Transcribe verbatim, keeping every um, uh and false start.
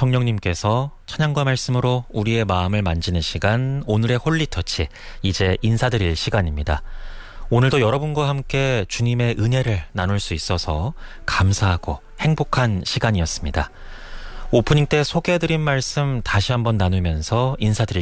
성령님께서 찬양과 말씀으로 우리의 마음을 만지는 시간, 오늘의 홀리터치, 이제 인사드릴 시간입니다. 오늘도 여러분과 함께 주님의 은혜를 나눌 수 있어서 감사하고 행복한 시간이었습니다. 오프닝 때 소개해드린 말씀 다시 한번 나누면서 인사드릴게요.